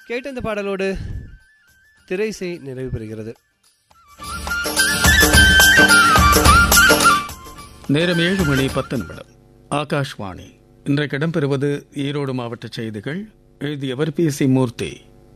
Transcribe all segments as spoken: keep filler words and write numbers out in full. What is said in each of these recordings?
கேட்ட இந்த பாடலோடு திரைசை நிறைவு பெறுகிறது. நேரம் ஏழு மணி பத்து நிமிடம். ஆகாஷ்வாணி. இன்றைக்கு இடம்பெறுவது ஈரோடு மாவட்ட செய்திகள். எழுதியவர் பி சி மூர்த்தி.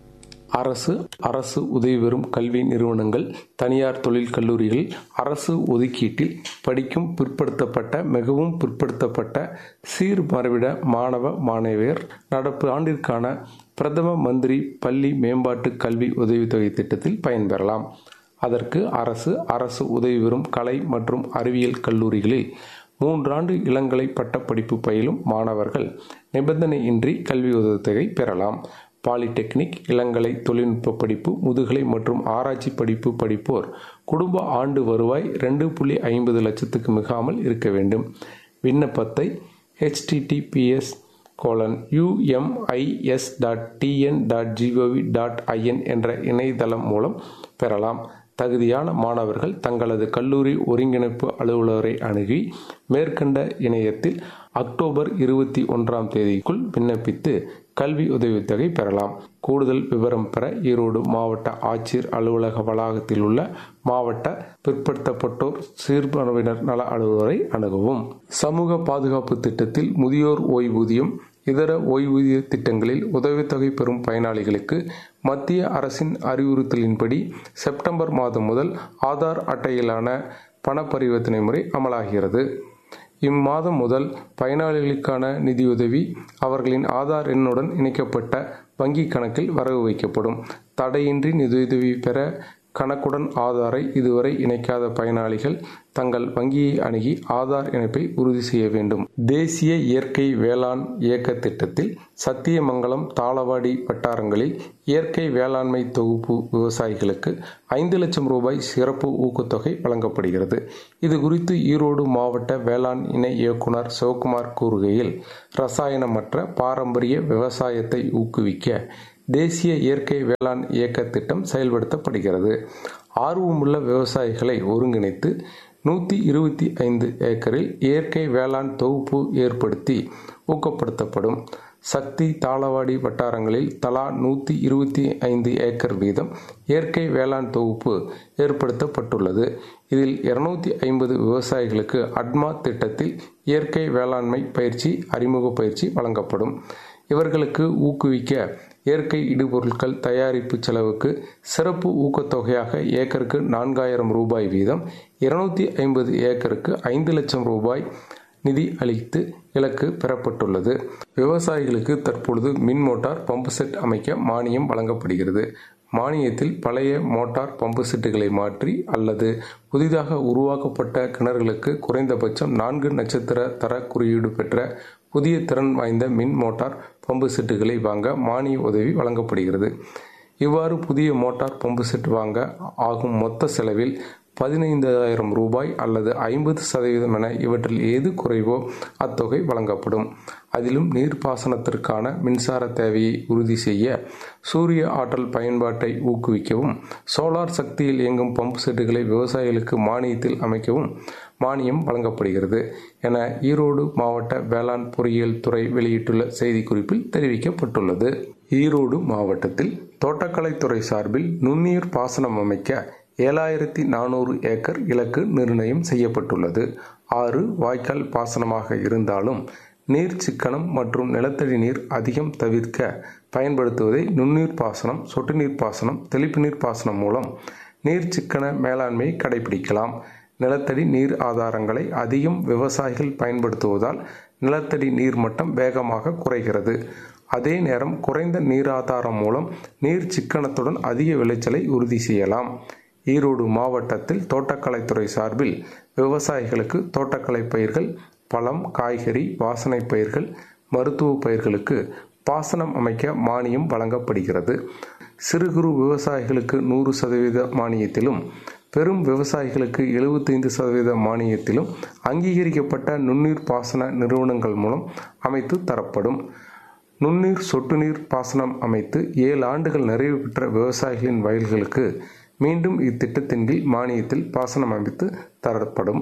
அரசு அரசு உதவி பெறும் கல்வி நிறுவனங்கள், தனியார் தொழில் கல்லூரிகள் அரசு ஒதுக்கீட்டில் படிக்கும் பிற்படுத்தப்பட்ட மிகவும் பிற்படுத்தப்பட்ட சீர்மரபிட மாணவ மாணவியர் நடப்பு ஆண்டிற்கான பிரதம மந்திரி பள்ளி மேம்பாட்டு கல்வி உதவித்தொகை திட்டத்தில் பயன்பெறலாம். அதற்கு அரசு அரசு உதவி பெறும் கலை மற்றும் அறிவியல் கல்லூரிகளில் மூன்றாண்டு இளங்கலை பட்டப்படிப்பு பயிலும் மாணவர்கள் நிபந்தனையின்றி கல்வி உதவித்தொகை பெறலாம். பாலிடெக்னிக், இளங்கலை தொழில்நுட்ப படிப்பு, முதுகலை மற்றும் ஆராய்ச்சி படிப்பு படிப்போர் குடும்ப ஆண்டு வருவாய் ரெண்டு புள்ளி ஐம்பது லட்சத்துக்கு மிகாமல் இருக்க வேண்டும். விண்ணப்பத்தை HTTPS colon UMIS dot TN dot gov dot IN என்ற இணையதளம் மூலம் பெறலாம். தகுதியான மாணவர்கள் தங்களது கல்லூரி ஒருங்கிணைப்பு அலுவலரை அணுகி மேற்கண்ட இணையத்தில் அக்டோபர் இருபத்தி ஒன்றாம் தேதிக்குள் விண்ணப்பித்து கல்வி உதவித்தொகை பெறலாம். கூடுதல் விவரம் பெற ஈரோடு மாவட்ட ஆட்சியர் அலுவலக வளாகத்தில் உள்ள மாவட்ட பிற்படுத்தப்பட்டோர் சிறுபான்மையினர் நல அலுவலரை அணுகவும். சமூக பாதுகாப்பு திட்டத்தில் முதியோர் ஓய்வூதியம், இதர ஓய்வூதிய திட்டங்களில் உதவித்தொகை பெறும் பயனாளிகளுக்கு மத்திய அரசின் அறிவுறுத்தலின்படி செப்டம்பர் மாதம் முதல் ஆதார் அட்டையிலான பண பரிவர்த்தனை முறை அமலாகிறது. இம்மாதம் முதல் பயனாளிகளுக்கான நிதியுதவி அவர்களின் ஆதார் எண்ணுடன் இணைக்கப்பட்ட வங்கி கணக்கில் வரவு வைக்கப்படும். தடையின்றி நிதியுதவி பெற கணக்குடன் ஆதாரை இதுவரை இணைக்காத பயனாளிகள் தங்கள் வங்கியை அணுகி ஆதார் இணைப்பை உறுதி செய்ய வேண்டும். தேசிய இயற்கை வேளாண் இயக்க திட்டத்தில் சத்தியமங்கலம், தாளவாடி வட்டாரங்களில் இயற்கை வேளாண்மை தொகுப்பு விவசாயிகளுக்கு ஐந்து லட்சம் ரூபாய் சிறப்பு ஊக்கத்தொகை வழங்கப்படுகிறது. இது குறித்து ஈரோடு மாவட்ட வேளாண் இணை இயக்குனர் சிவகுமார் கூறுகையில், ரசாயனமற்ற பாரம்பரிய விவசாயத்தை ஊக்குவிக்க தேசிய இயற்கை வேளாண் இயக்க திட்டம் செயல்படுத்தப்படுகிறது. ஆர்வமுள்ள விவசாயிகளை ஒருங்கிணைத்து நூற்றி இருபத்தி ஐந்து ஏக்கரில் இயற்கை வேளாண் தொகுப்பு ஏற்படுத்தி ஊக்கப்படுத்தப்படும். சக்தி, தாளவாடி வட்டாரங்களில் தலா நூற்றி இருபத்தி ஐந்து ஏக்கர் வீதம் இயற்கை வேளாண் தொகுப்பு ஏற்படுத்தப்பட்டுள்ளது. இதில் இருநூத்தி ஐம்பது விவசாயிகளுக்கு அட்மா திட்டத்தில் இயற்கை வேளாண்மை பயிற்சி, அறிமுக பயிற்சி வழங்கப்படும். இவர்களுக்கு ஊக்குவிக்க இயற்கை இடுபொருட்கள் தயாரிப்பு செலவுக்கு சிறப்பு ஊக்கத்தொகையாக ஏக்கருக்கு நான்காயிரம் ரூபாய் வீதம், இருநூத்தி ஐம்பது ஏக்கருக்கு ஐந்து லட்சம் ரூபாய் நிதி அளித்து இலக்கு பெறப்பட்டுள்ளது. விவசாயிகளுக்கு தற்பொழுது மின் மோட்டார் பம்பு செட் அமைக்க மானியம் வழங்கப்படுகிறது. மானியத்தில் பழைய மோட்டார் பம்பு செட்டுகளை மாற்றி அல்லது புதிதாக உருவாக்கப்பட்ட கிணறுகளுக்கு குறைந்தபட்சம் நான்கு நட்சத்திர தர குறியீடு பெற்ற புதிய திறன் வாய்ந்த மின் மோட்டார் பம்பு செட்டுகளை வாங்க மானிய உதவி வழங்கப்படுகிறது. இவ்வாறு புதிய மோட்டார் பம்பு செட் வாங்க ஆகும் மொத்த செலவில் பதினைந்தாயிரம் ரூபாய் அல்லது ஐம்பது சதவீதம் என இவற்றில் எது குறைவோ அத்தொகை வழங்கப்படும். அதிலும் நீர்ப்பாசனத்திற்கான மின்சார தேவையை உறுதி செய்ய சூரிய ஆற்றல் பயன்பாட்டை ஊக்குவிக்கவும், சோலார் சக்தியில் இயங்கும் பம்பு செட்டுகளை விவசாயிகளுக்கு மானியத்தில் அமைக்கவும் மானியம் வழங்கப்படுகிறது என ஈரோடு மாவட்ட வேளாண் பொறியியல் துறை வெளியிட்டுள்ள செய்திக்குறிப்பில் தெரிவிக்கப்பட்டுள்ளது. ஈரோடு மாவட்டத்தில் தோட்டக்கலைத்துறை சார்பில் நுண்ணீர் பாசனம் அமைக்க ஏழாயிரத்தி நானூறு ஏக்கர் இலக்கு நிர்ணயம் செய்யப்பட்டுள்ளது. ஆறு வாய்க்கால் பாசனமாக இருந்தாலும் நீர் சிக்கனம் மற்றும் நிலத்தடி நீர் அதிகம் தவிர்க்க பயன்படுத்துவதை நுண்ணீர் பாசனம், சொட்டு நீர் பாசனம், தெளிப்பு நீர் பாசனம் மூலம் நீர் சிக்கன மேலாண்மை கடைபிடிக்கலாம். நிலத்தடி நீர் ஆதாரங்களை அதிகம் விவசாயிகள் பயன்படுத்துவதால் நிலத்தடி நீர் மட்டம் வேகமாக குறைகிறது. அதே நேரம் குறைந்த நீராதாரம் மூலம் நீர் சிக்கனத்துடன் அதிக விளைச்சலை உறுதி செய்யலாம். ஈரோடு மாவட்டத்தில் தோட்டக்கலைத்துறை சார்பில் விவசாயிகளுக்கு தோட்டக்கலை பயிர்கள், பழம், காய்கறி, வாசனை பயிர்கள், மருத்துவ பயிர்களுக்கு பாசனம் அமைக்க மானியம் வழங்கப்படுகிறது. சிறு குறு விவசாயிகளுக்கு நூறு சதவீத மானியத்திலும், பெரும் விவசாயிகளுக்கு எழுபத்தைந்து சதவீத மானியத்திலும் அங்கீகரிக்கப்பட்ட நுண்ணீர் பாசன நிறுவனங்கள் மூலம் அமைத்து தரப்படும். நுண்ணீர் சொட்டு நீர் பாசனம் அமைத்து ஏழு ஆண்டுகள் நிறைவு பெற்ற விவசாயிகளின் வயல்களுக்கு மீண்டும் இத்திட்டத்தின் கீழ் மானியத்தில் பாசனம் அமைத்து தரப்படும்.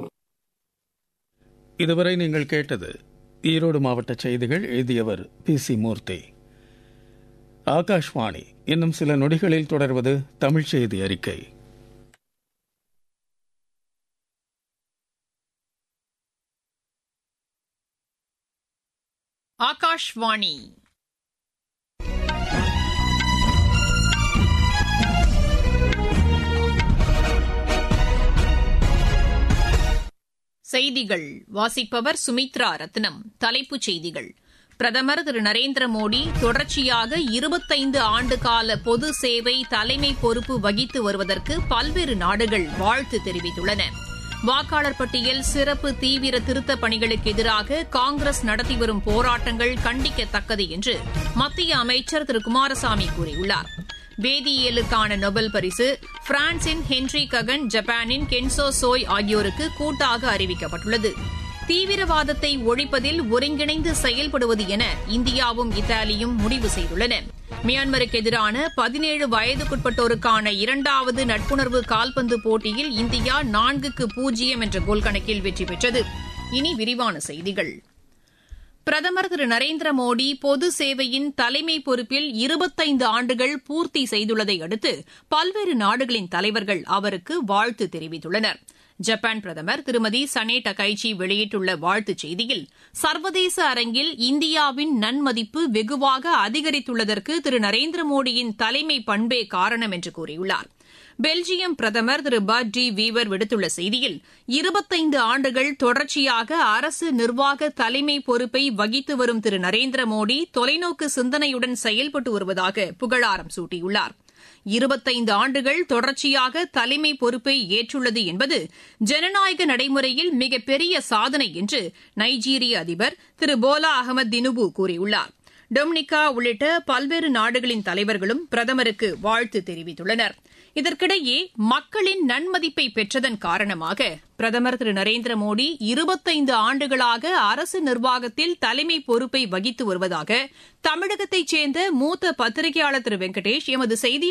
இதுவரை நீங்கள் கேட்டது ஈரோடு மாவட்ட செய்திகள். எழுதியவர் பி சி மூர்த்தி. ஆகாஷ்வாணி. இன்னும் சில நொடிகளில் தொடர்வது தமிழ் செய்தி அறிக்கை. ஆகாஷ்வாணி. செய்திகள் வாசிப்பவர் சுமித்ரா ரத்னம். தலைப்புச் செய்திகள்: பிரதமர் திரு நரேந்திர மோடி தொடர்ச்சியாக இருபத்தைந்து ஆண்டுகால பொது சேவை தலைமை பொறுப்பு வகித்து வருவதற்கு பல்வேறு நாடுகள் வாழ்த்து தெரிவித்துள்ளன. வாக்காளர் பட்டியல் சிறப்பு தீவிர திருத்தப் பணிகளுக்கு எதிராக காங்கிரஸ் நடத்தி வரும் போராட்டங்கள் கண்டிக்கத்தக்கது என்று மத்திய அமைச்சர் திரு குமாரசாமி கூறியுள்ளார். வேதியியலுக்கான நொபல் பரிசு பிரான்சின் ஹென்றி ககன், ஜப்பானின் கென்சோ சோய் ஆகியோருக்கு கூட்டாக அறிவிக்கப்பட்டுள்ளது. தீவிரவாதத்தை ஒழிப்பதில் ஒருங்கிணைந்து செயல்படுவது என இந்தியாவும் இத்தாலியும் முடிவு செய்துள்ளன. மியான்மருக்கு எதிரான பதினேழு வயதுக்குட்பட்டோருக்கான இரண்டாவது நட்புணர்வு கால்பந்து போட்டியில் இந்தியா நான்குக்கு பூஜ்ஜியம் என்ற கோல் கணக்கில் வெற்றி பெற்றது. இனி விரிவான செய்திகள். பிரதமர் திரு நரேந்திர மோடி பொது சேவையின் தலைமை பொறுப்பில் இருபத்தைந்து ஆண்டுகள் பூர்த்தி செய்துள்ளதை அடுத்து பல்வேறு நாடுகளின் தலைவர்கள் அவருக்கு வாழ்த்து தெரிவித்துள்ளனர். ஜப்பான் பிரதமர் திருமதி சனே டகைச்சி வெளியிட்டுள்ள வாழ்த்துச் செய்தியில், சர்வதேச அரங்கில் இந்தியாவின் நன்மதிப்பு வெகுவாக அதிகரித்துள்ளதற்கு திரு நரேந்திர மோடியின் தலைமை பண்பே காரணம் என்று கூறியுள்ளார். பெல்ஜியம் பிரதமர் திரு பட் டி வீவர் விடுத்துள்ள செய்தியில், இருபத்தைந்து ஆண்டுகள் தொடர்ச்சியாக அரசு நிர்வாக தலைமை பொறுப்பை வகித்து வரும் திரு நரேந்திர மோடி தொலைநோக்கு சிந்தனையுடன் செயல்பட்டு வருவதாக புகழாரம் சூட்டியுள்ளார். இருபத்தைந்து ஆண்டுகள் தொடர்ச்சியாக தலைமை பொறுப்பை ஏற்றுள்ளது என்பது ஜனநாயக நடைமுறையில் மிகப்பெரிய சாதனை என்று நைஜீரிய அதிபர் திரு போலா அகமது தினுபு கூறியுள்ளார். டொமினிகா உள்ளிட்ட பல்வேறு நாடுகளின் தலைவர்களும் பிரதமருக்கு வாழ்த்து தெரிவித்துள்ளனர். இதற்கிடையே மக்களின் நன்மதிப்பை பெற்றதன் காரணமாக பிரதமர் திரு நரேந்திர மோடி இருபத்தைந்து ஆண்டுகளாக அரசு நிர்வாகத்தில் தலைமை பொறுப்பை வகித்து வருவதாக தமிழகத்தைச் சேர்ந்த மூத்த பத்திரிகையாளர் திரு வெங்கடேஷ் எமது செய்தி